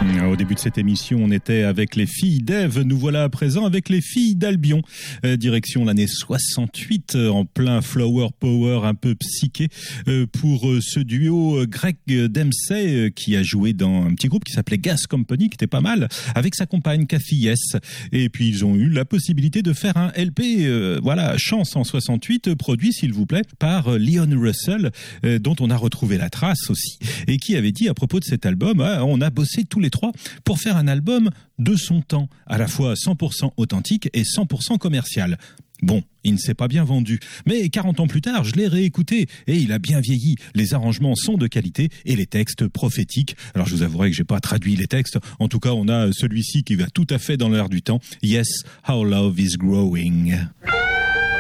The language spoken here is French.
Au début de cette émission, on était avec les filles d'Ève. Nous voilà à présent avec les filles d'Albion. Direction l'année 68, en plein flower power un peu psyché, pour ce duo Greg Dempsey qui a joué dans un petit groupe qui s'appelait Gas Company, qui était pas mal, avec sa compagne Cathy Yes. Et puis ils ont eu la possibilité de faire un LP, voilà, Chance en 68, produit s'il vous plaît par Leon Russell, dont on a retrouvé la trace aussi, et qui avait dit à propos de cet album, on a bossé tous les trois pour faire un album de son temps, à la fois 100% authentique et 100% commercial. Bon, il ne s'est pas bien vendu, mais 40 ans plus tard, je l'ai réécouté et il a bien vieilli. Les arrangements sont de qualité et les textes prophétiques. Alors je vous avouerai que j'ai pas traduit les textes. En tout cas, on a celui-ci qui va tout à fait dans l'air du temps. Yes, How Love is Growing.